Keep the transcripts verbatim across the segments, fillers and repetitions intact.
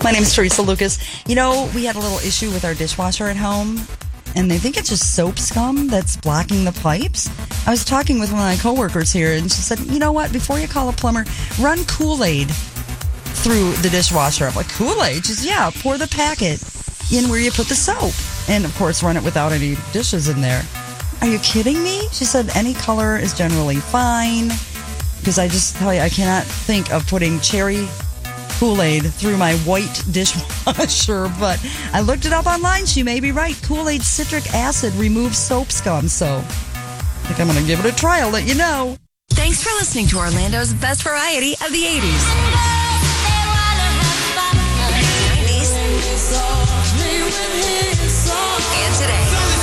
My name is Teresa Lucas. You know, we had a little issue with our dishwasher at home, and they think it's just soap scum that's blocking the pipes. I was talking with one of my coworkers here, and she said, you know what, before you call a plumber, run Kool-Aid through the dishwasher. I'm like, Kool-Aid? She says, yeah, pour the packet in where you put the soap. And, of course, run it without any dishes in there. Are you kidding me? She said any color is generally fine. Because I just tell you, I cannot think of putting cherry Kool-Aid through my white dishwasher, but I looked it up online. She may be right. Kool-Aid citric acid removes soap scum, so I think I'm going to give it a try. I'll let you know. Thanks for listening to Orlando's best variety of the eighties. nineties. And today.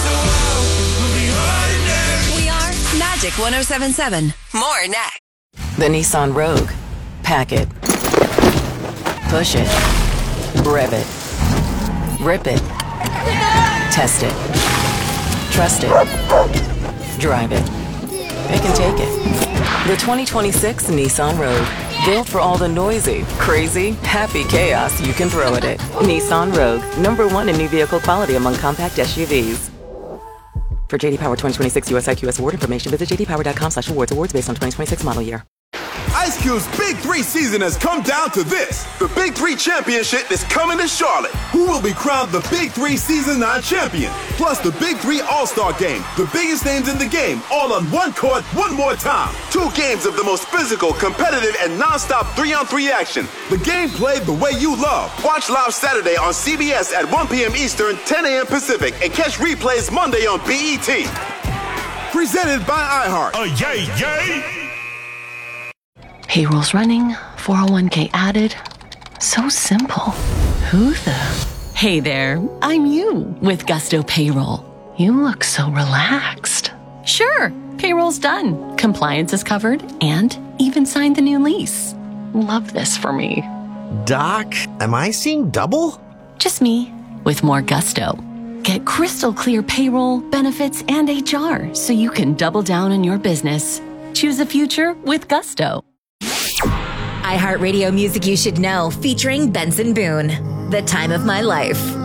We are Magic one oh seven point seven. More next. The Nissan Rogue. Pack it. Push it. Rev it. Rip it. Test it. Trust it. Drive it. Pick and take it. The twenty twenty-six Nissan Rogue. Built for all the noisy, crazy, happy chaos you can throw at it. Nissan Rogue. Number one in new vehicle quality among compact S U Vs. For J D Power twenty twenty-six U S I Q S award information, visit j d power dot com slash awards. Awards based on twenty twenty-six model year. Ice Cube's Big Three season has come down to this. The Big Three Championship is coming to Charlotte. Who will be crowned the Big Three Season nine champion? Plus the Big Three All-Star Game. The biggest names in the game, all on one court, one more time. Two games of the most physical, competitive, and non-stop three-on-three action. The game played the way you love. Watch live Saturday on C B S at one p.m. Eastern, ten a.m. Pacific, and catch replays Monday on B E T. Presented by iHeart. Oh, yay, yay! Payroll's running, four oh one k added. So simple. Who the? Hey there, I'm you with Gusto Payroll. You look so relaxed. Sure, payroll's done. Compliance is covered and even signed the new lease. Love this for me. Doc, am I seeing double? Just me with more Gusto. Get crystal clear payroll, benefits, and H R so you can double down on your business. Choose a future with Gusto. iHeartRadio Music You Should Know, featuring Benson Boone. The Time of My Life.